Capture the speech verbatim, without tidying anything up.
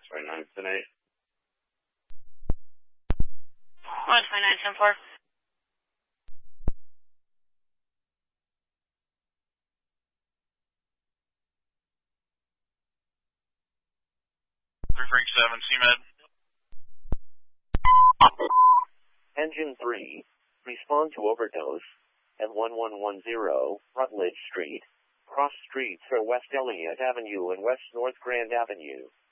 twenty-nine, ten eight. one twenty-nine, ten four. three Frank seven, C Med. Engine three, respond to overdose at one one one zero Rutledge Street. Cross streets are West Elliott Avenue and West North Grand Avenue.